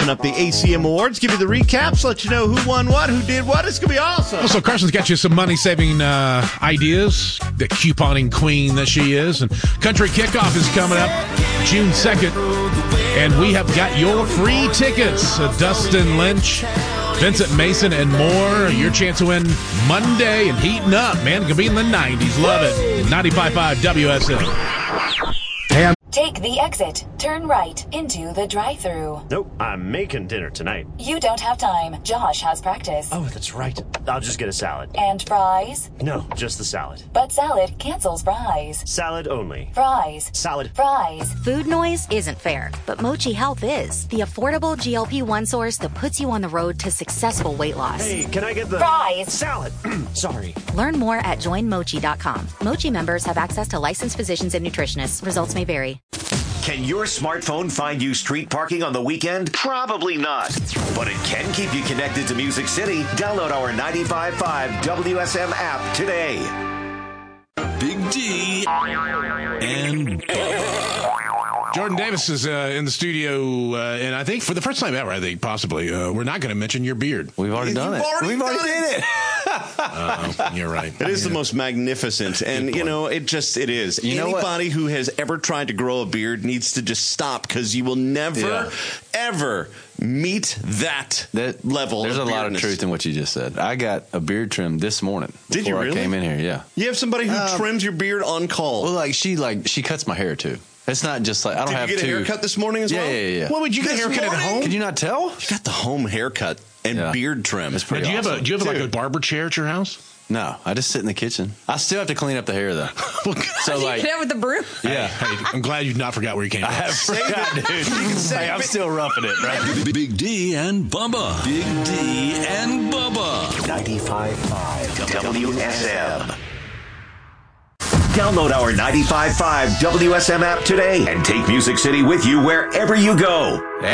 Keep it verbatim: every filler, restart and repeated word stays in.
wrapping up the A C M Awards. Give you the recaps, let you know who won what, who did what. It's going to be awesome. Also, Carson's got you some money-saving uh, ideas, the couponing queen that she is. And Country Kickoff is coming up June second. And we have got your free tickets. Uh, Dustin Lynch, Vincent Mason, and more. Your chance to win Monday and heating up, man. It's going to be in the nineties. Love it. ninety-five point five W S M. Hey, Take the exit. Turn right into the drive-thru. Nope, I'm making dinner tonight. You don't have time. Josh has practice. Oh, that's right. I'll just get a salad. And fries? No, just the salad. But salad cancels fries. Salad only. Fries. Salad. Fries. Food noise isn't fair, but Mochi Health is. The affordable G L P one source that puts you on the road to successful weight loss. Hey, can I get the... Fries. Salad. Sorry. Learn more at join mochi dot com. Mochi members have access to licensed physicians and nutritionists. Results may vary. Can your smartphone find you street parking on the weekend? Probably not. But it can keep you connected to Music City. Download our ninety-five point five W S M app today. Big D and Jordan Davis is uh, in the studio, uh, and I think for the first time ever, I think possibly, uh, we're not going to mention your beard. We've already done You've it. already We've already done did it. Uh, you're right. It is the most magnificent, and you know, it just it is. You know Anybody who has ever tried to grow a beard needs to just stop, because you will never, Yeah. ever meet that, That level. There's of a lot of beardness. truth in what you just said. I got a beard trim this morning. Did you before really? I came in here, yeah. You have somebody who Um, trims your beard on call. Well, like she like she cuts my hair too. It's not just like I don't Did have you get two. a haircut this morning as yeah, well? Yeah, yeah, yeah. What would you get a This haircut at morning? home? Could you not tell? You got the home haircut and Yeah. beard trim. It's Now, pretty do you have a awesome. do you have like a Dude. barber chair at your house? No, I just sit in the kitchen. I still have to clean up the hair though. So like, Get out with the broom. yeah. Hey, I'm glad you've not forgot where you came from. I have forgot, dude. Hey, I'm still roughing it, right? Big D and Bubba. Big D and Bubba. ninety-five point five W S M. Download our ninety-five point five W S M app today and take Music City with you wherever you go.